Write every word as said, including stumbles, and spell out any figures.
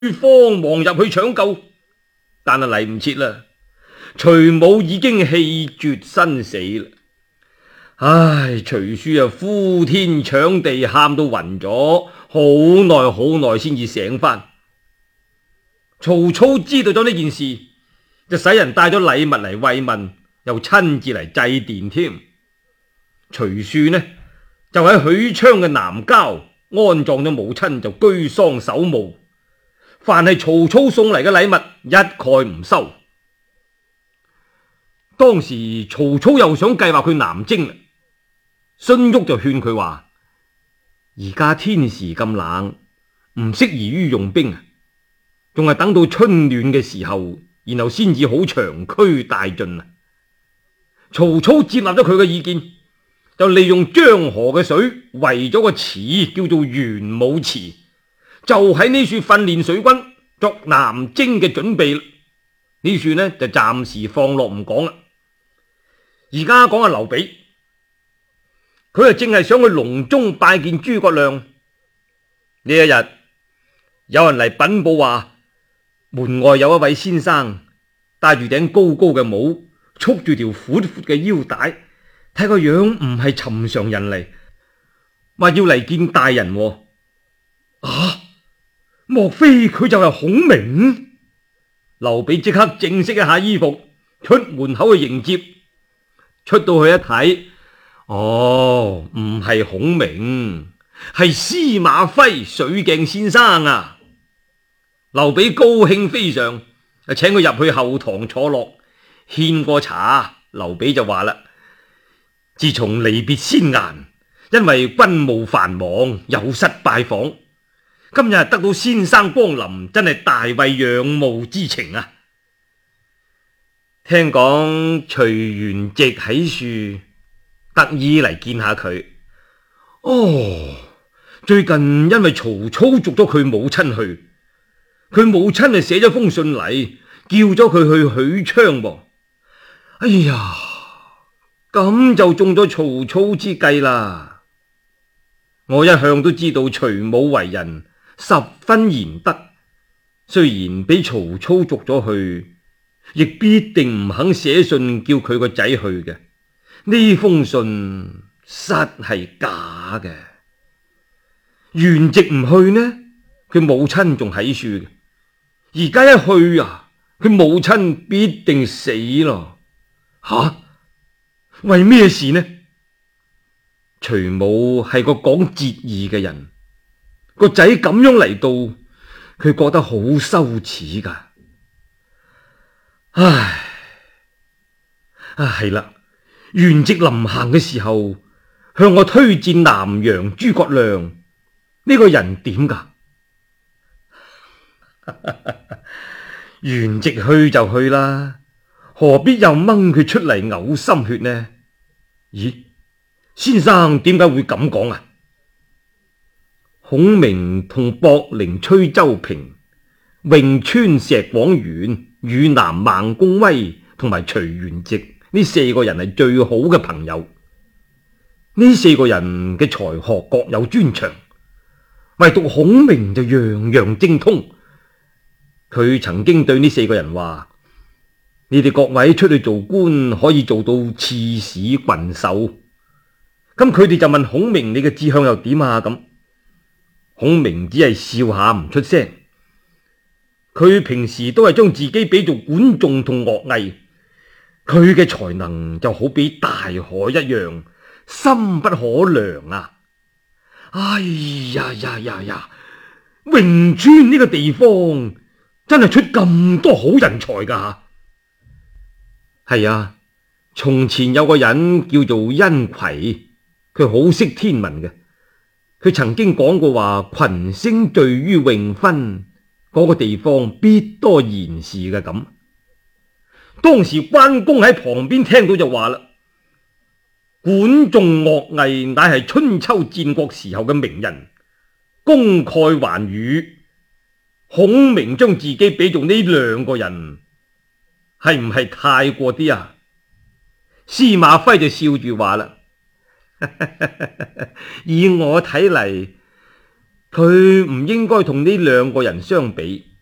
慌忙入去搶救，但係嚟唔切啦，徐母已經氣絕身死啦。唉，徐庶啊，呼天搶地，喊到暈咗，好耐好耐先至醒翻。曹操知道咗呢件事，就使人帶咗禮物嚟慰問，又親自嚟祭奠添。徐庶呢就喺許昌嘅南郊安葬咗母親，就居喪守墓。凡係曹操送嚟嘅禮物，一概唔收。當時曹操又想計劃去南征，荀彧就勸佢話：而家天時咁冷，唔適宜於用兵啊，仲係等到春暖嘅時候，然後先至好長驅大進啊。曹操接納咗佢嘅意見，就利用漳河嘅水圍咗個池，叫做玄武池，就喺呢處訓練水軍作南征嘅準備。呢處呢就暫時放落唔講啦。而家講下劉備，佢啊正係想去隆中拜見諸葛亮。呢一日有人嚟稟報話，門外有一位先生戴住頂高高嘅帽，束住條闊闊嘅腰帶，睇個樣唔係尋常人嚟，話要嚟見大人。啊，莫非佢就係孔明？劉備即刻正式一下衣服，出門口去迎接。出到去一睇，哦，唔係孔明，係司馬徽水鏡先生啊！劉備高興非常，就請佢入去後堂坐落，獻過茶。劉備就話啦：自從離別先顏，因為軍務繁忙，有失拜訪，今日得到先生光臨，真係大為仰慕之情啊！聽講徐元直喺處，特意嚟見下佢。哦，最近因為曹操捉咗佢母親去，佢母親係寫咗封信嚟，叫咗佢去許昌噃。哎呀，咁就中咗曹操之計啦！我一向都知道徐母為人十分賢德，雖然俾曹操捉咗去，亦必定唔肯寫信叫佢個仔去嘅。呢封信實係假嘅。元直唔去呢，佢母親仲喺處嘅。而家一去啊，佢母親必定死咯。吓，為咩事呢？徐母係個講節義嘅人，個仔咁樣嚟到，佢覺得好羞恥噶。唉，啊係啦，元直臨行嘅時候向我推薦南陽諸葛亮，呢個人點噶？元直去就去啦，何必又掹佢出嚟嘔心血呢？咦，先生點解會咁講啊？孔明同博陵崔州平、潁川石廣元、汝南孟公威同埋徐元直呢四個人係最好嘅朋友。呢四個人嘅才學各有專長，唯獨孔明就樣樣精通。佢曾經對呢四個人話：你哋各位出去做官可以做到刺史郡守。咁佢哋就問孔明：你嘅志向又點啊？咁孔明只係笑下唔出聲。佢平時都係將自己比做管仲同樂毅，佢嘅才能就好比大海一樣，深不可量啊！哎呀呀呀呀！潁川呢個地方真係出咁多好人才噶。係啊，從前有個人叫做殷馗，佢好識天文嘅。佢曾經講過話，群星聚於潁分，嗰個地方必多賢士嘅咁。當時關公喺旁邊聽到就話啦：管仲、樂毅乃係春秋戰國時候嘅名人，功蓋寰宇。孔明將自己比做呢兩個人，係唔係太過啲啊？司馬徽就笑住話啦：以我睇嚟， 佢唔應該同呢兩個人相比。